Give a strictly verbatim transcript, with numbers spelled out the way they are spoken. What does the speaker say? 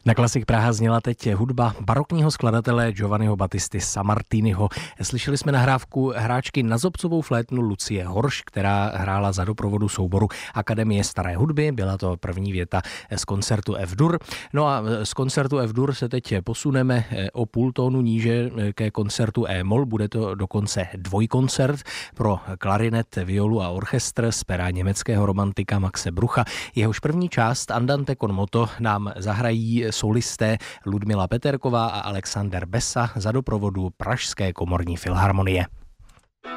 Na Klasik Praha zněla teď hudba barokního skladatele Giovanniho Battisty Sammartiniho. Slyšeli jsme nahrávku hráčky na zobcovou flétnu Lucie Horš, která hrála za doprovodu souboru Akademie staré hudby. Byla to první věta z koncertu F-dur. No a z koncertu F-dur se teď posuneme o půl tónu níže ke koncertu E-moll. Bude to dokonce dvojkoncert pro klarinet, violu a orchestr z pera německého romantika Maxe Brucha. Jehož první část Andante con moto nám zahrají solisté Ludmila Peterková a Alexander Besa za doprovodu Pražské komorní filharmonie.